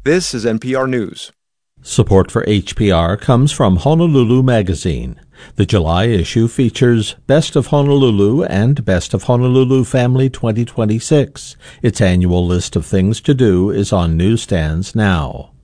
This is NPR News. Support for HPR comes from Honolulu Magazine. The July issue features Best of Honolulu and Best of Honolulu Family 2026. Its annual list of things to do is on newsstands now.